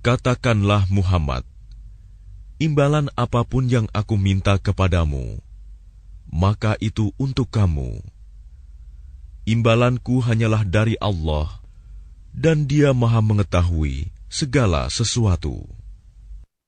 Katakanlah Muhammad, imbalan apapun yang aku minta kepadamu, maka itu untuk kamu. Imbalanku hanyalah dari Allah, dan Dia Maha mengetahui segala sesuatu.